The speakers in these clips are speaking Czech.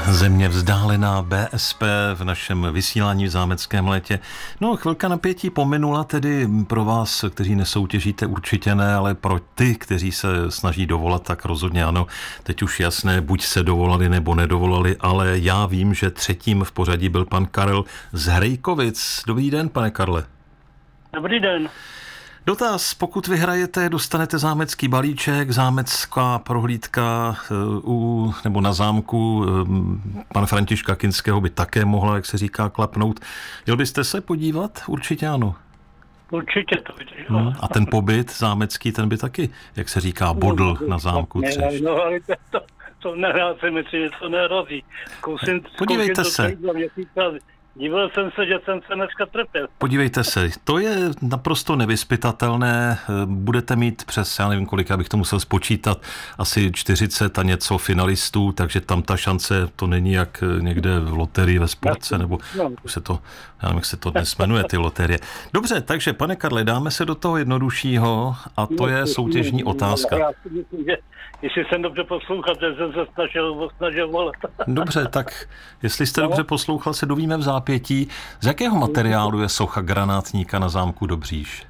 Země vzdálená, BSP v našem vysílání v zámeckém létě. No, chvilka napětí pominula tedy pro vás, kteří nesoutěžíte, určitě ne, ale pro ty, kteří se snaží dovolat, tak rozhodně ano. Teď už jasné, buď se dovolali nebo nedovolali, ale já vím, že třetím v pořadí byl pan Karel z Hrejkovic. Dobrý den, pane Karle. Dobrý den. Dotaz, pokud vyhrajete, dostanete zámecký balíček, zámecká prohlídka nebo na zámku pana Františka Kinského by také mohla, jak se říká, klapnout. Jel byste se podívat? Určitě ano. Určitě to viděl. A ten pobyt zámecký, ten by taky, jak se říká, bodl na zámku Třešť. No, ale to nehrál si myslím, že to nehrozí. Podívejte se. Díval jsem se, že jsem se dneska trpěl. Podívejte se, to je naprosto nevyzpytatelné. Budete mít přes, já nevím kolik, abych to musel spočítat, asi 40 a něco finalistů, takže tam ta šance, to není jak někde v loterii ve sportce, nebo už se to, já nevím, jak se to dnes jmenuje, ty loterie. Dobře, takže pane Karle, dáme se do toho jednoduššího a to je soutěžní otázka. Já si myslím, že jestli jsem dobře poslouchal, že jsem se snažil volat. Dobře, tak jestli jste dobře poslouchal, se dovíme v zápětí. Z jakého materiálu je socha granátníka na zámku Dobříš?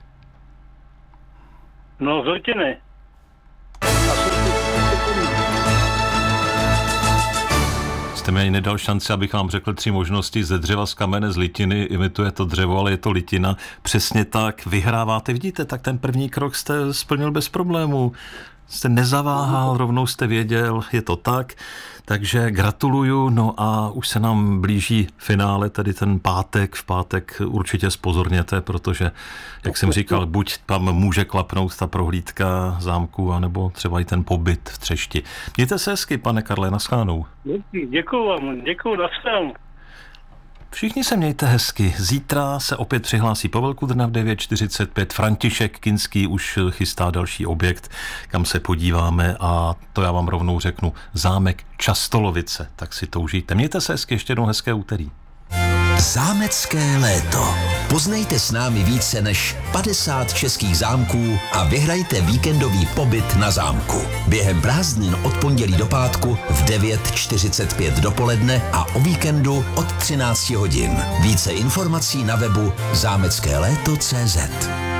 No, z litiny. Jste mi ani nedal šanci, abych vám řekl 3 možnosti: ze dřeva, z kamene, z litiny. Imituje to dřevo, ale je to litina. Přesně tak, vyhráváte. Vidíte, tak ten první krok jste splnil bez problémů. Jste nezaváhal, rovnou jste věděl, je to tak. Takže gratuluju, no a už se nám blíží finále, tedy ten pátek. V pátek určitě zpozorněte, protože, jak jsem říkal, buď tam může klapnout ta prohlídka zámku, anebo třeba i ten pobyt v Třešti. Mějte se hezky, pane Karle, nashledanou. Děkuju vám, nashledanou. Všichni se mějte hezky. Zítra se opět přihlásí Pavel Kudrna v 9:45. František Kinský už chystá další objekt, kam se podíváme, a to já vám rovnou řeknu: zámek Častolovice. Tak si to užijte. Mějte se hezky, ještě jednou hezké úterý. Zámecké léto. Poznejte s námi více než 50 českých zámků a vyhrajte víkendový pobyt na zámku. Během prázdnin od pondělí do pátku v 9:45 dopoledne a o víkendu od 13 hodin. Více informací na webu zámeckéléto.cz.